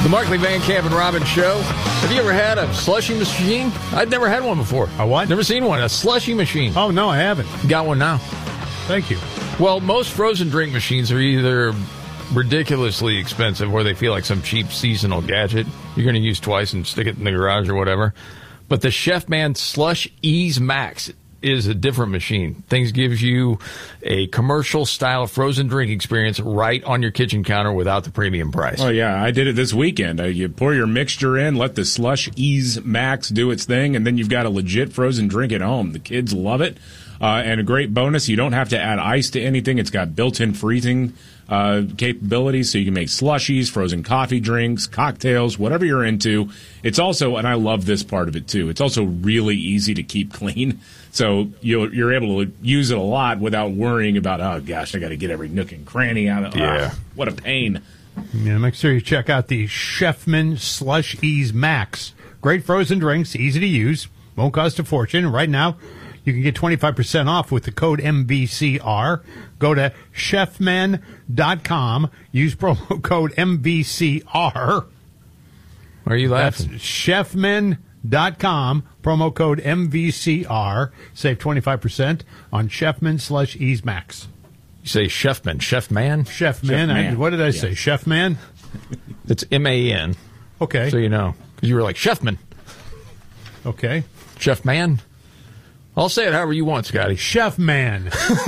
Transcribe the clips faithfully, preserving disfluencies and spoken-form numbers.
The Markley, Van Camp, and Robbins Show. Have you ever had a slushy machine? I'd never had one before. A what? Never seen one. A slushy machine. Oh, no, I haven't. Got one now. Thank you. Well, most frozen drink machines are either ridiculously expensive or they feel like some cheap seasonal gadget you're going to use twice and stick it in the garage or whatever. But the Chef Man Slush Ease Max is a different machine. Things gives you a commercial-style frozen drink experience right on your kitchen counter without the premium price. Oh, yeah. I did it this weekend. Uh, you pour your mixture in, let the Slush Ease Max do its thing, and then you've got a legit frozen drink at home. The kids love it. Uh, and a great bonus, you don't have to add ice to anything. It's got built-in freezing uh, capabilities, so you can make slushies, frozen coffee drinks, cocktails, whatever you're into. It's also, and I love this part of it too, it's also really easy to keep clean. So you're, you're able to use it a lot without worrying about, oh, gosh, I got to get every nook and cranny out of it. Yeah. Oh, what a pain. Yeah, make sure you check out the Chefman Slush Ease Max. Great frozen drinks, easy to use, won't cost a fortune. Right now, you can get twenty-five percent off with the code M V C R. Go to chefman dot com. Use promo code M V C R. Why are you laughing? That's chefman dot com. Promo code M V C R. Save twenty-five percent on Chefman Slush Ease Max. You say Chefman. Chef Man? Chef Man. Chef Man. I, what did I Yeah. say? Chef Man? It's M A N. Okay. So you know. Because you were like, Chefman. Okay. Chef Man. I'll say it however you want, Scotty. Chef Man.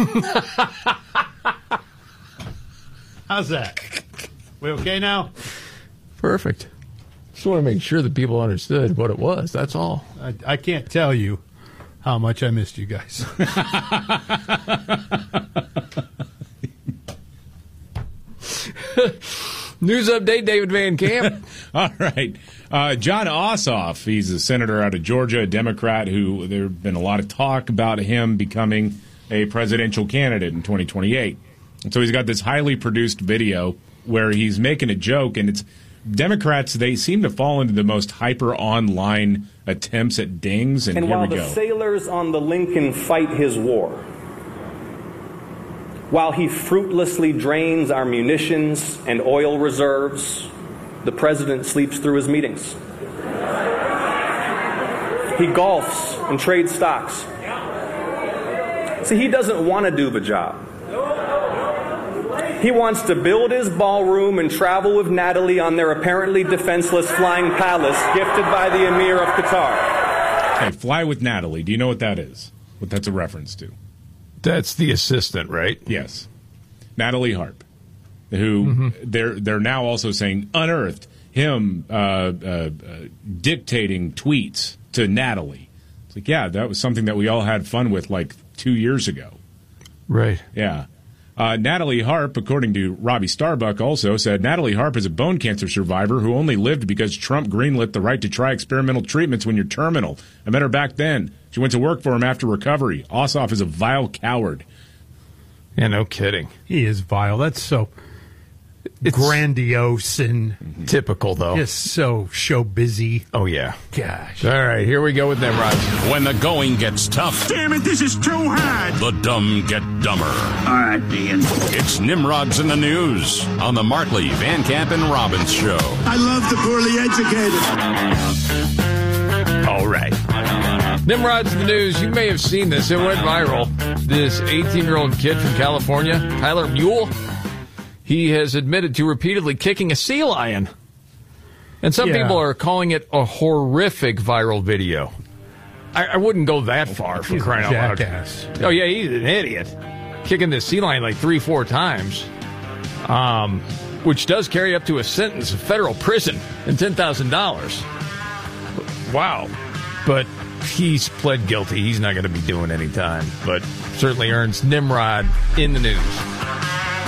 How's that? We okay now? Perfect. Just want to make sure that people understood what it was. That's all. I, I can't tell you how much I missed you guys. News update, David Van Camp. All right. Uh, John Ossoff, he's a senator out of Georgia, a Democrat who there have been a lot of talk about him becoming a presidential candidate in twenty twenty-eight. And so he's got this highly produced video where he's making a joke, and it's Democrats, they seem to fall into the most hyper online attempts at dings, and, and here while we the go. sailors on the Lincoln fight his war, while he fruitlessly drains our munitions and oil reserves, the president sleeps through his meetings. He golfs and trades stocks. See, he doesn't want to do the job. He wants to build his ballroom and travel with Natalie on their apparently defenseless flying palace gifted by the Emir of Qatar. Hey, Fly with Natalie. Do you know what that is? What that's a reference to? That's the assistant, right? Yes. Natalie Harp, who mm-hmm. they're they're now also saying unearthed him uh, uh, uh, dictating tweets to Natalie. It's like, yeah, that was something that we all had fun with like two years ago. Right. Yeah. Uh, Natalie Harp, according to Robbie Starbuck, also said Natalie Harp is a bone cancer survivor who only lived because Trump greenlit the right to try experimental treatments when you're terminal. I met her back then. She went to work for him after recovery. Ossoff is a vile coward. Yeah, no kidding. He is vile. That's so It's grandiose and typical, though. just so show busy. Oh, yeah. Gosh. All right, here we go with Nimrod. When the going gets tough, Damn it, this is too hard. the dumb get dumber. All right, Dean. It's Nimrod's in the News on the Markley, Van Camp, and Robbins Show. I love the poorly educated. All right. Nimrod's in the News. You may have seen this. It went viral. This eighteen-year-old kid from California, Tyler Mule, he has admitted to repeatedly kicking a sea lion. And some Yeah. people are calling it a horrific viral video. I, I wouldn't go that far for He's crying a out loud. jackass. Oh, yeah, he's an idiot. Kicking this sea lion like three, four times, um, which does carry up to a sentence of federal prison and ten thousand dollars. Wow. But he's pled guilty. He's not going to be doing any time, but certainly earns Nimrod in the News.